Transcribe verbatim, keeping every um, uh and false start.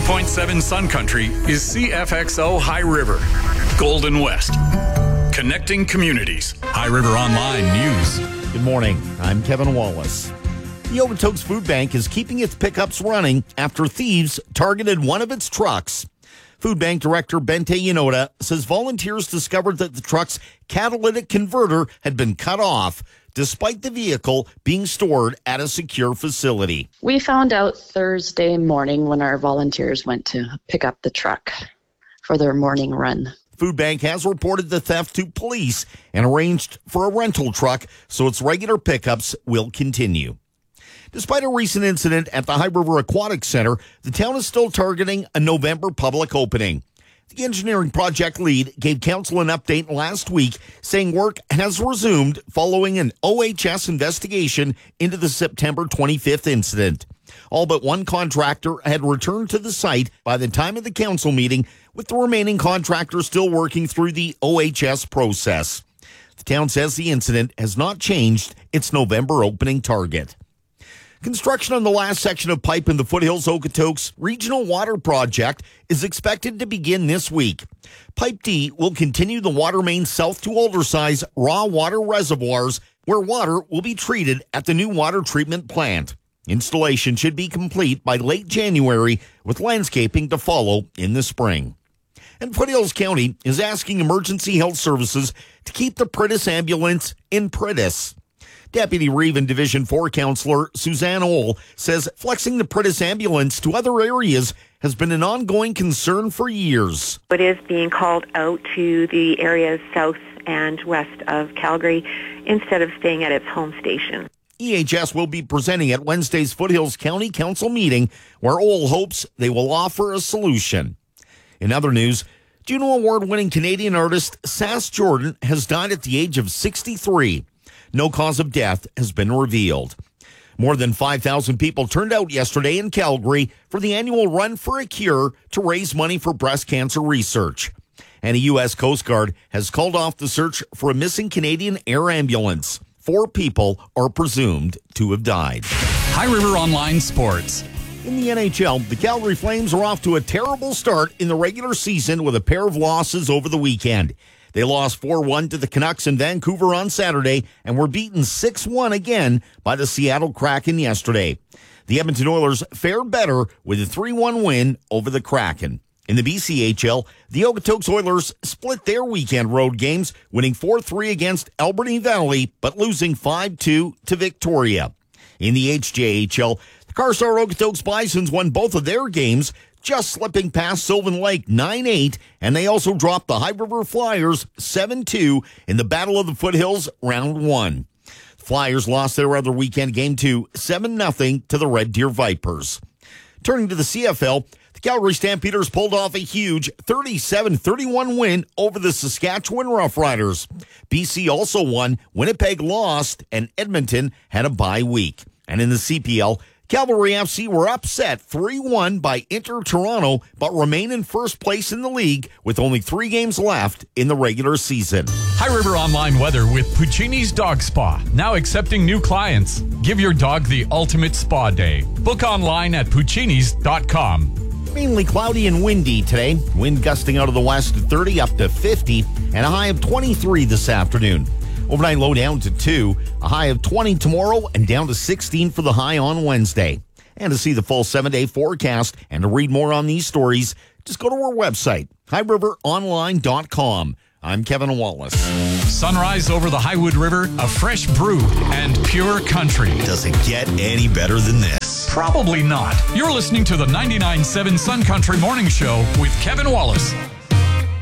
point seven Sun Country is C F X O High River, Golden West. Connecting communities. High River Online News. Good morning. I'm Kevin Wallace. The Okotoks Food Bank is keeping its pickups running after thieves targeted one of its trucks. Food Bank Director Bente Yanoda says volunteers discovered that the truck's catalytic converter had been cut off, despite the vehicle being stored at a secure facility. We found out Thursday morning when our volunteers went to pick up the truck for their morning run. Food Bank has reported the theft to police and arranged for a rental truck, so its regular pickups will continue. Despite a recent incident at the High River Aquatic Center, the town is still targeting a November public opening. The engineering project lead gave council an update last week, saying work has resumed following an O H S investigation into the September twenty-fifth incident. All but one contractor had returned to the site by the time of the council meeting, with the remaining contractors still working through the O H S process. The town says the incident has not changed its November opening target. Construction on the last section of pipe in the Foothills Okotoks Regional Water Project is expected to begin this week. Pipe D will continue the water main south to Aldersize raw water reservoirs, where water will be treated at the new water treatment plant. Installation should be complete by late January, with landscaping to follow in the spring. And Foothills County is asking emergency health services to keep the Pritis ambulance in Pritis. Deputy Reeve and Division four Counselor Suzanne Ohl says flexing the Pritis ambulance to other areas has been an ongoing concern for years. It is being called out to the areas south and west of Calgary instead of staying at its home station. E H S will be presenting at Wednesday's Foothills County Council meeting, where Ohl hopes they will offer a solution. In other news, Juno Award-winning Canadian artist Sass Jordan has died at the age of sixty-three. No cause of death has been revealed. More than five thousand people turned out yesterday in Calgary for the annual Run for a Cure to raise money for breast cancer research. And a U S Coast Guard has called off the search for a missing Canadian air ambulance. Four people are presumed to have died. High River Online Sports. In the N H L, the Calgary Flames are off to a terrible start in the regular season with a pair of losses over the weekend. They lost four one to the Canucks in Vancouver on Saturday and were beaten six one again by the Seattle Kraken yesterday. The Edmonton Oilers fared better with a three one win over the Kraken. In the B C H L, the Okotoks Oilers split their weekend road games, winning four three against Alberni Valley, but losing five two to Victoria. In the H J H L, the Carstar Okotoks Bisons won both of their games, just slipping past Sylvan Lake nine eight, and they also dropped the High River Flyers seven two in the Battle of the Foothills round one. The Flyers lost their other weekend game to seven nothing to the Red Deer Vipers. Turning to the C F L, the Calgary Stampeders pulled off a huge thirty-seven thirty-one win over the Saskatchewan Roughriders. B C also won, Winnipeg lost, and Edmonton had a bye week. And in the C P L, Cavalry F C were upset three one by Inter Toronto, but remain in first place in the league with only three games left in the regular season. High River Online weather with Puccini's Dog Spa, now accepting new clients. Give your dog the ultimate spa day. Book online at puccinis dot com. Mainly cloudy and windy today. Wind gusting out of the west at thirty up to fifty, and a high of twenty-three this afternoon. Overnight low down to two, a high of twenty tomorrow, and down to sixteen for the high on Wednesday. And to see the full seven-day forecast and to read more on these stories, just go to our website, high river online dot com. I'm Kevin Wallace. Sunrise over the Highwood River, a fresh brew, and pure country. Does it get any better than this? Probably not. You're listening to the ninety-nine point seven Sun Country Morning Show with Kevin Wallace.